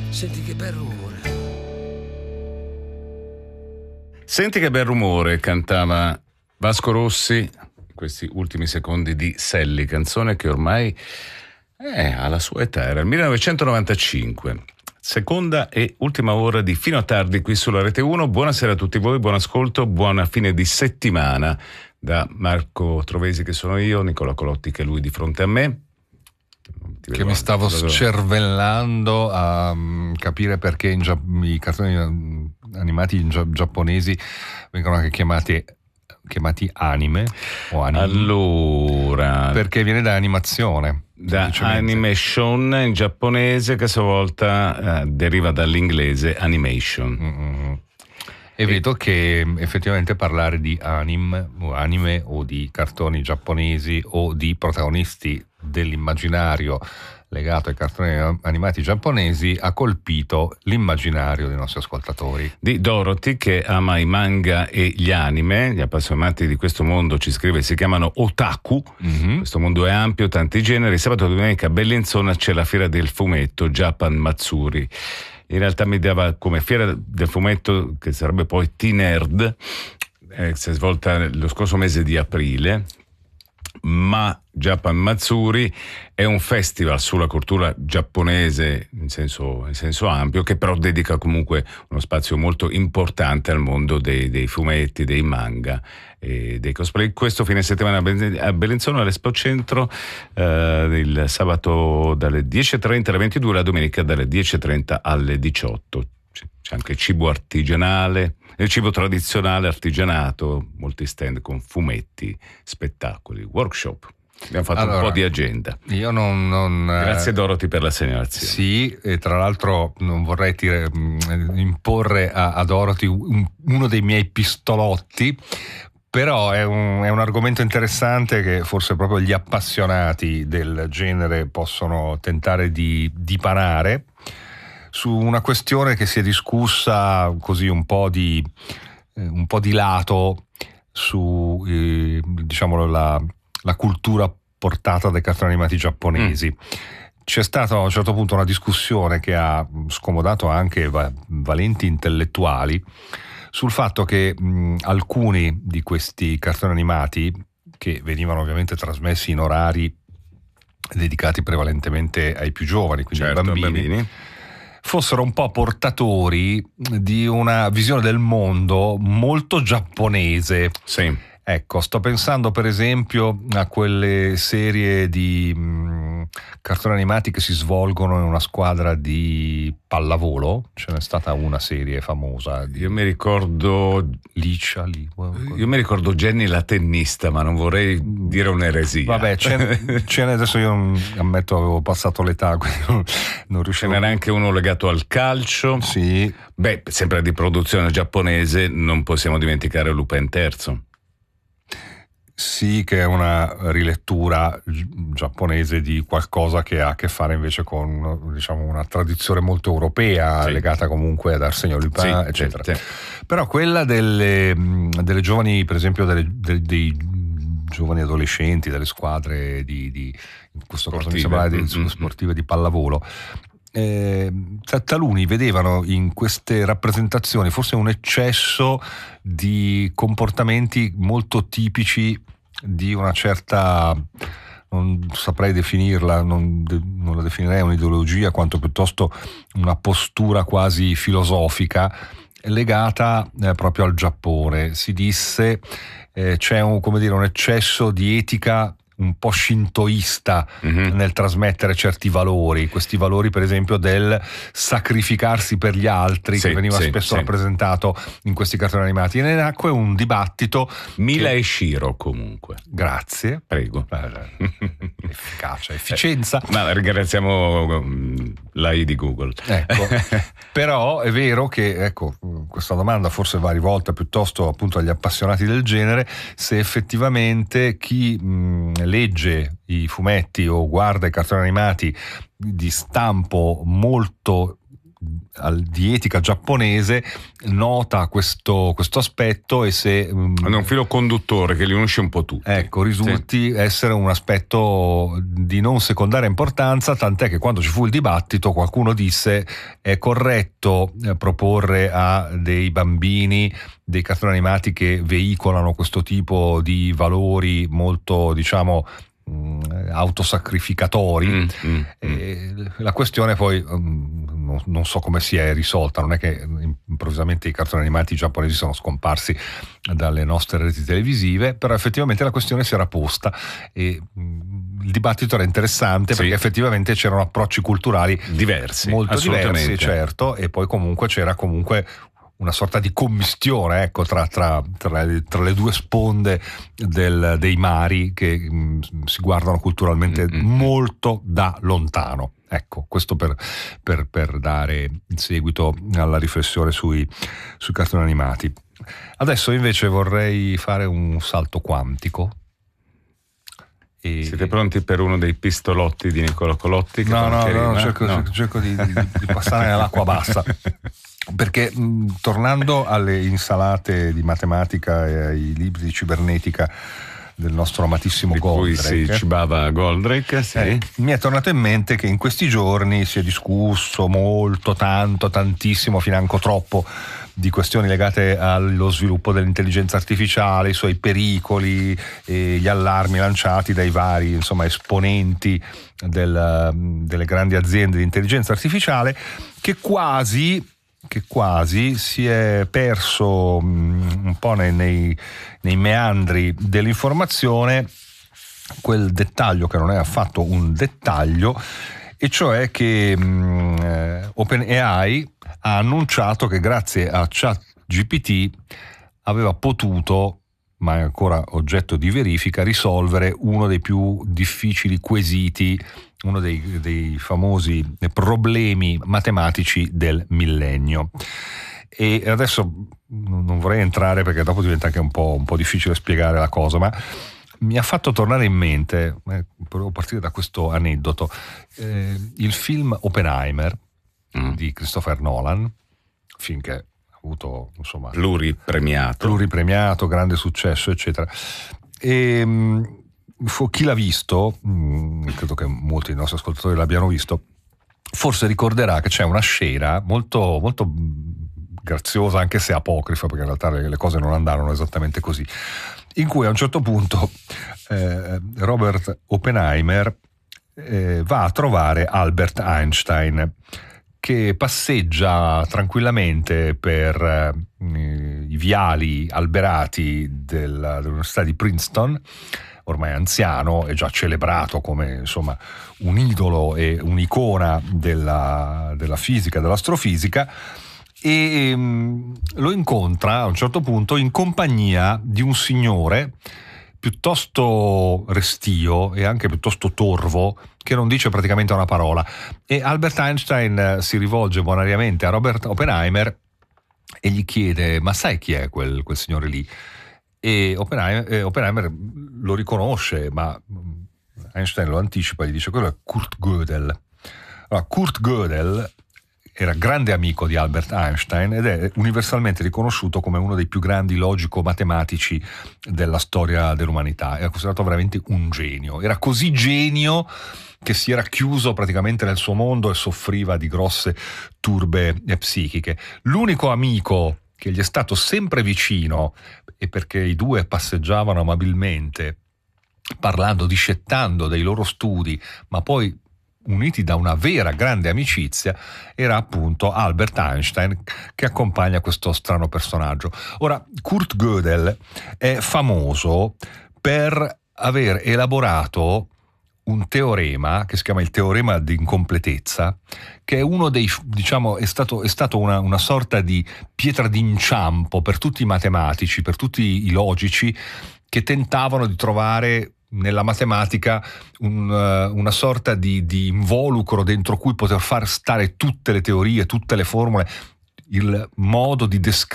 Senti che bel rumore. Senti che bel rumore, cantava Vasco Rossi in questi ultimi secondi di Selli, canzone che ormai alla sua età, era il 1995. Seconda e ultima ora di Fino a tardi qui sulla Rete 1. Buonasera a tutti voi, buon ascolto, buona fine di settimana da Marco Trovesi che sono io, Nicola Colotti che è lui di fronte a me. Che mi stavo scervellando a capire perché i cartoni animati giapponesi vengono anche chiamati anime o anime. Allora, perché viene da animazione, da animation in giapponese, che a sua volta deriva dall'inglese animation. Mm-hmm. E vedo che effettivamente parlare di anime o di cartoni giapponesi o di protagonisti dell'immaginario legato ai cartoni animati giapponesi ha colpito l'immaginario dei nostri ascoltatori. Di Dorothy, che ama i manga e gli anime, gli appassionati di questo mondo, ci scrive, si chiamano otaku. Questo mondo è ampio, tanti generi. Sabato e domenica a Bellinzona c'è la fiera del fumetto Japan Matsuri. In realtà mi dava come fiera del fumetto, che sarebbe poi T-Nerd, si è svolta lo scorso mese di aprile, ma Japan Matsuri è un festival sulla cultura giapponese in senso ampio, che però dedica comunque uno spazio molto importante al mondo dei fumetti, dei manga e dei cosplay. Questo fine settimana a Bellinzona all'Expo Centro, il sabato dalle 10.30 alle 22, la domenica dalle 10.30 alle 18. C'è anche cibo artigianale, il cibo tradizionale, artigianato, molti stand con fumetti, spettacoli, workshop. Abbiamo fatto un po' di agenda. Io non Grazie Dorothy per la segnalazione. Sì, e tra l'altro non vorrei imporre a Dorothy uno dei miei pistolotti, però è un argomento interessante che forse proprio gli appassionati del genere possono tentare di dipanare su una questione che si è discussa così un po' di lato su diciamo la cultura portata dai cartoni animati giapponesi. C'è stata a un certo punto una discussione che ha scomodato anche valenti intellettuali sul fatto che alcuni di questi cartoni animati, che venivano ovviamente trasmessi in orari dedicati prevalentemente ai più giovani, quindi ai bambini, fossero un po' portatori di una visione del mondo molto giapponese. Sì. Ecco, sto pensando per esempio a quelle serie di cartoni animati che si svolgono in una squadra di pallavolo. Ce n'è stata una serie famosa. Io mi ricordo Io mi ricordo Jenny la tennista, ma non vorrei dire un'eresia. Vabbè, ce n'è adesso, io ammetto avevo passato l'età, quindi non riuscivo. Ce n'era anche uno legato al calcio. Sì. Beh, sempre di produzione giapponese, non possiamo dimenticare Lupin III. Sì, che è una rilettura giapponese di qualcosa che ha a che fare invece con, diciamo, una tradizione molto europea, sì, legata comunque ad Arsène Lupin, sì, eccetera. Sì. Però quella delle giovani, per esempio dei giovani adolescenti, delle squadre in questo caso mi sembra di sportive di pallavolo, taluni vedevano in queste rappresentazioni forse un eccesso di comportamenti molto tipici di una certa, non saprei definirla, non la definirei un'ideologia quanto piuttosto una postura quasi filosofica legata proprio al Giappone. Si disse c'è un eccesso di etica un po' shintoista nel trasmettere certi valori, questi valori per esempio del sacrificarsi per gli altri, che veniva spesso rappresentato in questi cartoni animati, e ne nacque un dibattito. Mila e Shiro comunque. Grazie. Prego. Efficacia, efficienza. Ma ringraziamo l'AI di Google. Ecco. Però è vero che, questa domanda forse va rivolta piuttosto appunto agli appassionati del genere, se effettivamente chi legge i fumetti o guarda i cartoni animati di stampo molto di etica giapponese nota questo aspetto, e se hanno un filo conduttore che li unisce un po' tutti. Ecco, risulti essere un aspetto di non secondaria importanza, tant'è che quando ci fu il dibattito qualcuno disse: è corretto proporre a dei bambini dei cartoni animati che veicolano questo tipo di valori molto, diciamo, autosacrificatori. La questione poi non so come si è risolta, non è che improvvisamente i cartoni animati giapponesi sono scomparsi dalle nostre reti televisive, però effettivamente la questione si era posta e il dibattito era interessante, perché effettivamente c'erano approcci culturali diversi, molto diversi, certo, e poi c'era una sorta di commistione, ecco, tra le due sponde dei mari che si guardano culturalmente molto da lontano. Ecco, questo per dare il seguito alla riflessione sui cartoni animati. Adesso invece vorrei fare un salto quantico. Siete pronti per uno dei pistolotti di Nicola Colotti? Cerco di passare nell'acqua bassa. Perché tornando alle insalate di matematica e ai libri di cibernetica del nostro amatissimo Goldrake, di cui si cibava Goldrake, mi è tornato in mente che in questi giorni si è discusso molto, tantissimo, financo troppo, di questioni legate allo sviluppo dell'intelligenza artificiale, i suoi pericoli e gli allarmi lanciati dai vari, insomma, esponenti delle grandi aziende di intelligenza artificiale, che quasi si è perso un po' nei meandri dell'informazione quel dettaglio che non è affatto un dettaglio, e cioè che OpenAI ha annunciato che grazie a ChatGPT aveva potuto, ma è ancora oggetto di verifica, risolvere uno dei più difficili quesiti, uno dei famosi problemi matematici del millennio. E adesso non vorrei entrare, perché dopo diventa anche un po' difficile spiegare la cosa, ma mi ha fatto tornare in mente, volevo partire da questo aneddoto, il film Oppenheimer di Christopher Nolan, film che ha avuto, insomma, pluripremiato, grande successo, eccetera. E chi l'ha visto, credo che molti dei nostri ascoltatori l'abbiano visto, forse ricorderà che c'è una scena molto, molto graziosa, anche se apocrifa, perché in realtà le cose non andarono esattamente così, in cui a un certo punto Robert Oppenheimer va a trovare Albert Einstein, che passeggia tranquillamente per i viali alberati dell'Università di Princeton, ormai anziano e già celebrato come, insomma, un idolo e un'icona della fisica, dell'astrofisica, e lo incontra a un certo punto in compagnia di un signore piuttosto restio e anche piuttosto torvo, che non dice praticamente una parola, e Albert Einstein si rivolge bonariamente a Robert Oppenheimer e gli chiede: ma sai chi è quel signore lì? E Oppenheimer lo riconosce, ma Einstein lo anticipa e gli dice: quello è Kurt Gödel. Allora, Kurt Gödel era grande amico di Albert Einstein ed è universalmente riconosciuto come uno dei più grandi logico-matematici della storia dell'umanità. Era considerato veramente un genio. Era così genio che si era chiuso praticamente nel suo mondo e soffriva di grosse turbe psichiche. L'unico amico che gli è stato sempre vicino, e perché i due passeggiavano amabilmente, parlando, discettando dei loro studi, ma poi uniti da una vera grande amicizia, era appunto Albert Einstein, che accompagna questo strano personaggio. Ora, Kurt Gödel è famoso per aver elaborato un teorema che si chiama il teorema di incompletezza, che è uno dei, diciamo, è stato una sorta di pietra d'inciampo per tutti i matematici, per tutti i logici che tentavano di trovare nella matematica una sorta di involucro dentro cui poter far stare tutte le teorie, tutte le formule, il modo di descrivere